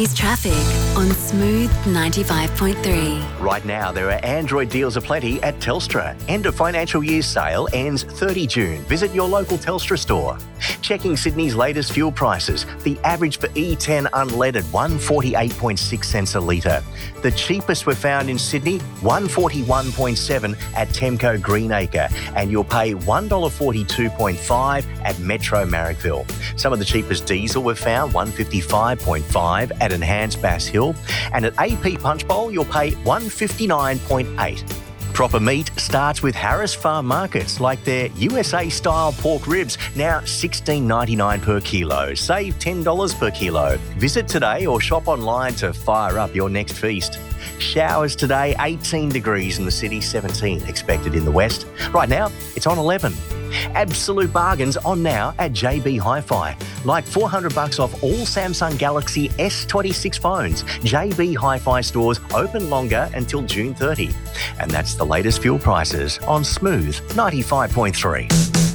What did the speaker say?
Is traffic on Smooth 95.3. Right now, there are Android deals aplenty at Telstra. End of financial year sale ends 30 June. Visit your local Telstra store. Checking Sydney's latest fuel prices. The average for E10 unleaded, 148.6 cents a litre. The cheapest were found in Sydney, 141.7 at Temco Greenacre. And you'll pay $1.42.5 at Metro Marrickville. Some of the cheapest diesel were found, 155.5 at Enhanced Bass Hill. And at AP Punchbowl, you'll pay 159.8. Proper meat starts with Harris Farm Markets, like their USA-style pork ribs, now $16.99 per kilo. Save $10 per kilo. Visit today or shop online to fire up your next feast. Showers today, 18 degrees in the city, 17 expected in the west. Right now, it's on 11. Absolute bargains on now at JB Hi-Fi. Like $400 off all Samsung Galaxy S26 phones. JB Hi-Fi stores open longer until June 30. And that's the latest fuel prices on Smooth 95.3.